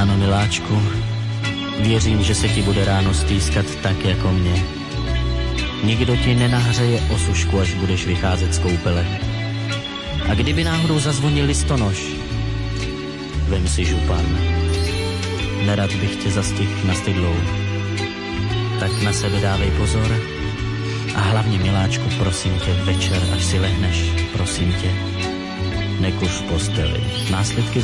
Ano, miláčku, věřím, že se ti bude ráno stýskat tak jako mě. Nikdo ti nenahřeje osušku, až budeš vycházet z koupele. A kdyby náhodou zazvonil listonoš, vem si župan. Nerad bych tě zastihl na stydlou. Tak na sebe dávej pozor. A hlavně, miláčku, prosím tě, večer, až si lehneš, prosím tě, nekuř v posteli. Následky